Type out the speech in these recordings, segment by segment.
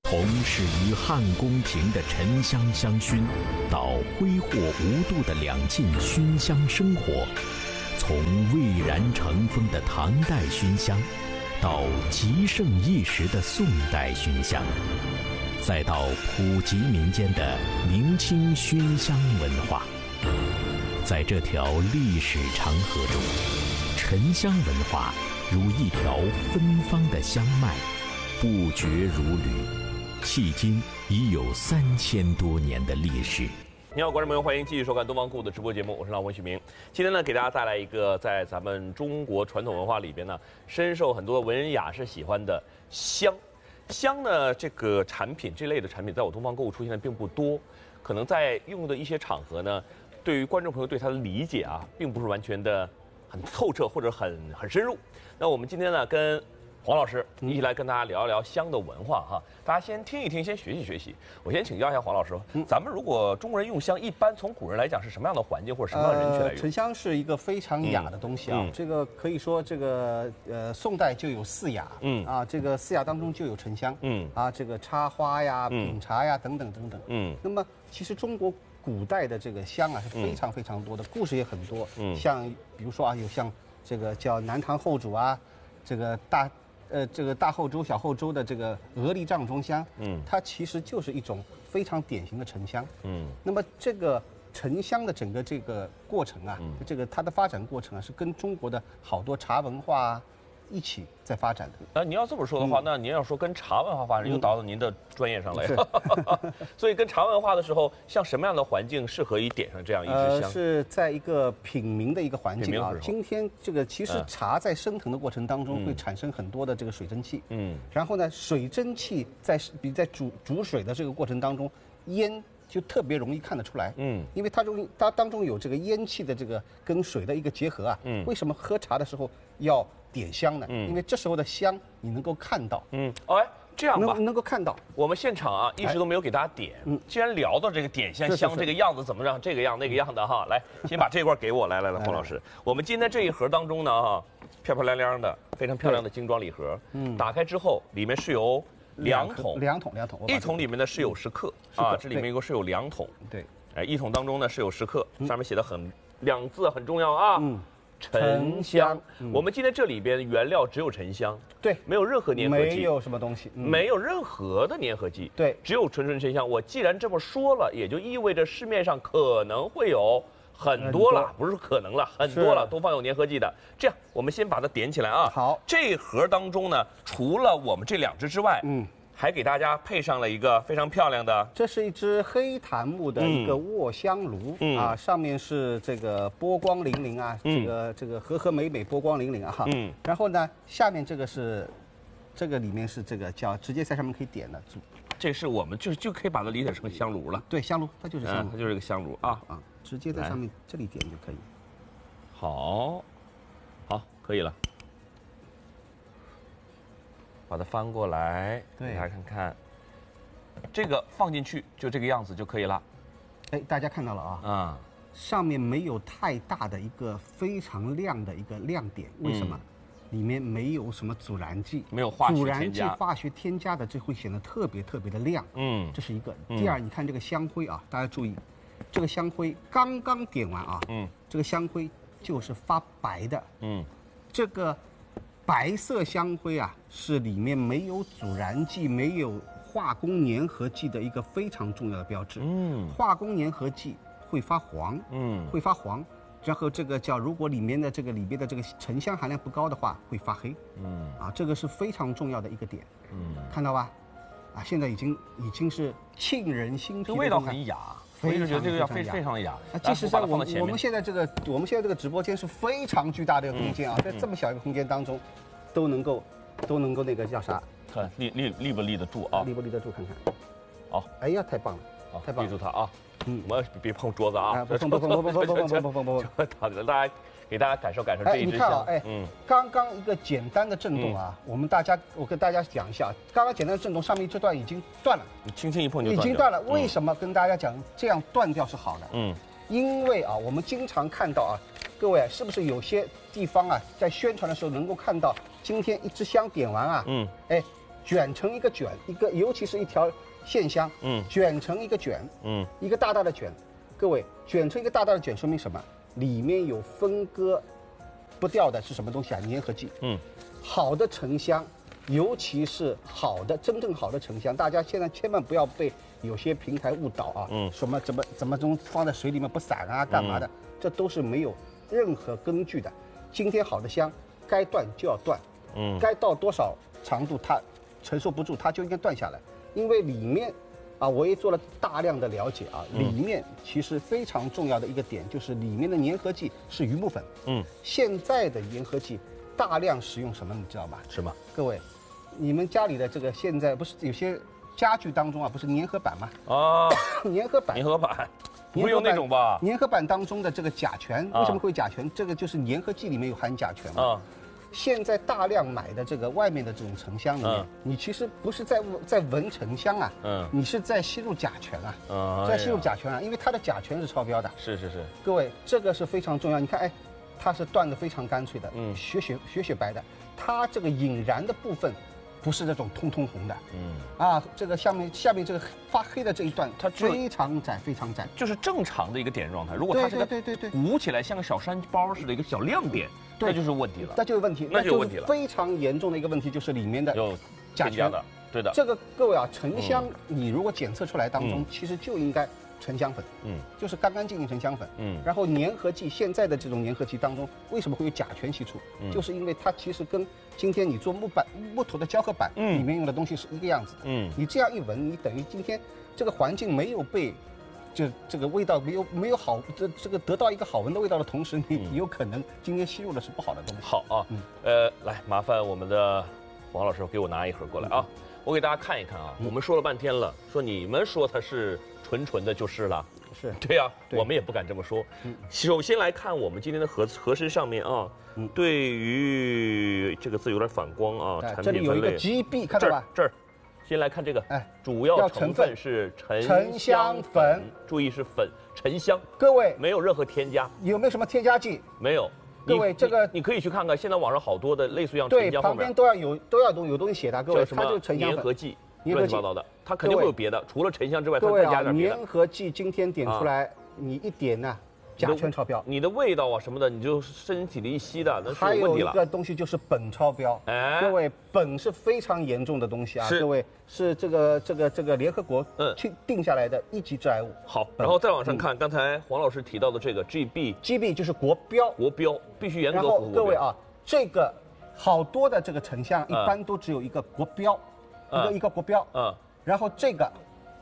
从始于汉宫廷的沉香香薰，到挥霍无度的两晋熏香生活，从蔚然成风的唐代熏香，到极盛一时的宋代熏香，再到普及民间的明清熏香文化。在这条历史长河中，沉香文化如一条芬芳的香脉，不绝如缕。迄今已有3000多年的历史。 你好，观众朋友，欢迎继续收看东方顾的直播节目，我是老文许明。今天呢，给大家带来一个在咱们中国传统文化里边呢，深受很多文人雅士喜欢的香。香呢，这个产品这类的产品，在我东方购物出现的并不多，可能在用的一些场合呢，对于观众朋友对它的理解啊，并不是完全的很透彻或者很深入。那我们今天呢，跟黄老师一起来跟大家聊一聊香的文化哈，大家先听一听，先学习学习。我先请教一下黄老师，咱们如果中国人用香，一般从古人来讲是什么样的环境或者什么样的人群来用？ 沉香是一个非常雅的东西啊，这个可以说这个宋代就有4雅，这个4雅当中就有沉香，这个插花呀、品茶呀等等等等，那么其实中国古代的这个香啊是非常非常多的，故事也很多，像比如说啊，有像这个叫南唐后主啊，这个大后周、小后周的这个鹅梨帐中香，它其实就是一种非常典型的沉香，那么这个沉香的整个这个过程啊，这个它的发展过程啊，是跟中国的好多茶文化啊一起在发展的。 你要这么说的话，那您要说跟茶文化发展，又导到您的专业上来了。所以跟茶文化的时候，像什么样的环境适合于点上这样一支香？ 是在一个品茗的一个环境啊。今天这个其实茶在升腾的过程当中会产生很多的这个水蒸气，然后呢，水蒸气在煮水的这个过程当中，烟就特别容易看得出来，因为它当中有这个烟气的这个跟水的一个结合啊，为什么喝茶的时候要点香呢？因为这时候的香你能够看到， 这样吧， 能够看到。 我们现场啊一直都没有给大家点，既然聊到这个点香这个样子怎么让这个样那个样的哈，来，先把这块给我，来，黄老师，我们今天这一盒当中呢哈，漂漂亮亮的，非常漂亮的精装礼盒，打开之后里面是有2桶，一桶里面呢是有10克啊，这里面一共是有2桶， 对， 一桶当中呢是有10克，上面写的2字很重要啊，沉香。我们今天这里边原料只有沉香， 对， 没有任何粘合剂， 没有什么东西， 没有任何的粘合剂， 对， 只有纯沉香。我既然这么说了，也就意味着市面上可能会有很多了，不是说可能了，很多了，都放有粘合剂的。这样，我们先把它点起来啊。 好， 这盒当中呢，除了我们这2只之外，还给大家配上了一个非常漂亮的， 这是一只黑檀木的一个卧香炉，上面是这个波光粼粼啊，这个和和美美波光粼粼啊，然后呢，下面这个里面是这个叫直接在上面可以点的， 这是我们就可以把它理解成香炉了。 对，香炉它就是香炉， 它就是个香炉啊， 直接在上面这里点就可以。 好，可以了。把它翻过来，给大家看看，这个放进去就这个样子就可以了。 大家看到了啊，上面没有太大的一个非常亮的一个亮点，为什么？里面没有什么阻燃剂， 没有化学添加， 阻燃剂、化学添加的，这会显得特别的亮。这是一个。第二，你看这个香灰啊，大家注意，这个香灰刚刚点完啊，这个香灰就是发白的，这个白色香灰啊，是里面没有阻燃剂、没有化工粘合剂的一个非常重要的标志。化工粘合剂会发黄，会发黄。然后这个如果里边的这个沉香含量不高的话，会发黑。这个是非常重要的一个点。看到吧？现在已经是沁人心脾。 这味道很雅。我一直觉得这个要非常雅。 其实在我们现在这个直播间是非常巨大的一个空间啊，在这么小一个空间当中，都能够那个叫啥？ 看立不立得住啊？ 立不立得住？看看。 好， 哎呀，太棒了，太棒了！ 立住它啊！我别碰桌子啊！ 不， 给大家感受这一支香。 刚刚一个简单的震动啊，我跟大家讲一下，刚刚简单的震动，上面这段已经断了， 你轻轻一碰就已经断了。为什么跟大家讲这样断掉是好的？因为啊，我们经常看到啊，各位是不是有些地方啊，在宣传的时候能够看到，今天一支香点完啊， 卷成一个卷，尤其是一条线香，卷成一个卷，一个大大的卷。各位，卷成一个大大的卷，说明什么？里面有分割不掉的是什么东西啊？粘合剂。好的沉香，尤其是真正好的沉香，大家现在千万不要被有些平台误导啊。什么怎么中放在水里面不散啊，干嘛的？这都是没有任何根据的。今天好的香，该断就要断，该到多少长度它承受不住，它就应该断下来。因为里面啊，我也做了大量的了解啊，里面其实非常重要的一个点就是里面的粘合剂是榆木粉。现在的粘合剂大量使用什么，你知道吧？ 什么？ 各位，你们家里的这个现在不是有些家具当中啊，不是粘合板吗？啊，粘合板。 不会用那种吧？ 粘合板当中的这个甲醛，为什么会有甲醛？这个就是粘合剂里面有含甲醛嘛。现在大量买的这个外面的这种沉香里面，你其实不是在闻沉香啊，你是在吸入甲醛啊，在吸入甲醛啊，因为它的甲醛是超标的。 是。 各位，这个是非常重要。你看，哎，它是断得非常干脆的，雪白的，它这个引燃的部分。不是那种通红的，这个下面这个发黑的这一段，它非常窄， 就是正常的一个点燃状态。如果它是个鼓起来像个小山包似的一个小亮点，那就是问题了。 那就有问题，那就有问题了。非常严重的一个问题就是里面的甲醛的，对的。这个各位啊，沉香你如果检测出来当中，其实就应该沉香粉，就是干净的沉香粉，然后粘合剂现在的这种粘合剂当中，为什么会有甲醛析出？就是因为它其实跟今天你做木头的胶合板里面用的东西是一个样子的，你这样一闻，你等于今天这个环境没有被这个味道没有好这个得到一个好闻的味道的同时，你有可能今天吸入的是不好的东西。 好啊，来麻烦我们的王老师给我拿一盒过来啊，我给大家看一看啊，我们说了半天了，说你们说它是纯的就是了。 是对呀，我们也不敢这么说。首先来看我们今天的盒身上面啊，对于这个字有点反光啊，产品分类。这里有一个 GB， 看到吧？ 这儿，先来看这个，主要成分是沉香粉，注意是粉，沉香。 各位没有任何添加， 有没有什么添加剂？ 没有。 各位，这个你可以去看看，现在网上好多的类似像沉香旁边都要有东西写的。各位，它就沉香粘合剂。乱七八糟的，它肯定会有别的，除了沉香之外，它再加点别的。 粘合剂今天点出来，你一点呢，甲醛超标， 你的味道啊什么的，你就身体里一吸的，那是有问题了。 还有一个东西就是苯超标，各位，苯是非常严重的东西啊，各位是这个联合国去定下来的一级致癌物。 好，然后再往上看，刚才黄老师提到的这个 GB 就是国标必须严格符合。 各位啊，这个好多的这个沉香一般都只有一个国标。一个国标，然后这个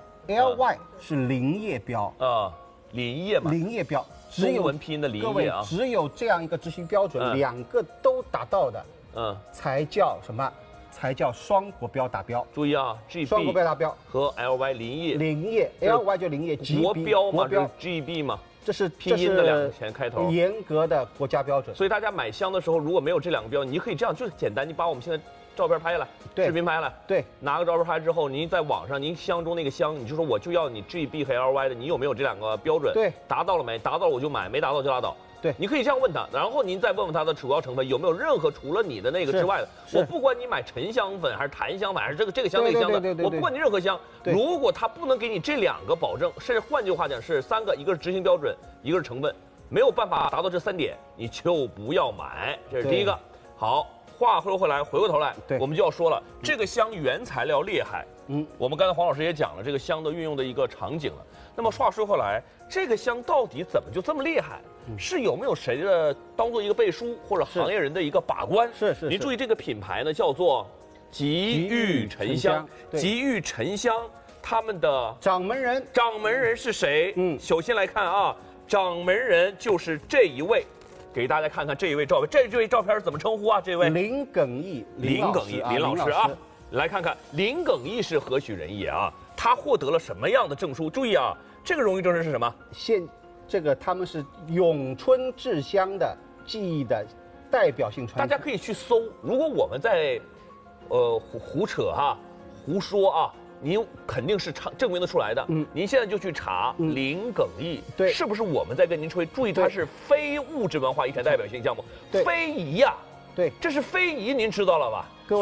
LY 是林业标林业嘛， 林业标， 中文拼音的林业啊， 只有这样一个执行标准，两个都达到的，才叫什么？才叫双国标达标。 注意啊 ，GB 双国标达标和 LY 林业 ，LY 就林业， 国标嘛，这是 GB 嘛。 这是拼音的两个前开头， 严格的国家标准。 所以大家买香的时候，如果没有这两个标，你可以这样，就是简单，你把我们现在照片拍下来，视频拍下来，拿个照片拍之后，您在网上您香中那个香，你就说我就要你 GB 和 LY 的，你有没有这两个标准？达到了没？达到了我就买，没达到就拉倒。你可以这样问他，然后您再问问他的主要成分有没有任何除了你的那个之外的。我不管你买沉香粉还是檀香粉还是这个香那个香的，我不管你任何香，如果他不能给你这两个保证，甚至换句话讲是三个，一个是执行标准，一个是成分，没有办法达到这3点，你就不要买。这是第一个。好，话说回来，回过头来，我们就要说了，这个香原材料厉害。我们刚才黄老师也讲了这个香的运用的一个场景了。那么话说回来，这个香到底怎么就这么厉害？是有没有谁的当做一个背书，或者行业人的一个把关？ 是。 您注意这个品牌呢，叫做吉玉沉香。吉玉沉香，他们的掌门人是谁？首先来看啊，掌门人就是这一位。给大家看看这一位照片，这位照片怎么称呼啊？这位林耿毅林老师啊，来看看林耿毅是何许人也啊？他获得了什么样的证书？注意啊，这个荣誉证书是什么？ 这个他们是咏春制香的技艺的代表性传承。 大家可以去搜，如果我们在胡扯哈、胡说啊，您肯定是证明得出来的。您现在就去查林耿毅，是不是我们在跟您吹？注意，它是非物质文化遗产代表性项目，非遗呀， 对， 这是非遗，您知道了吧？ 各位。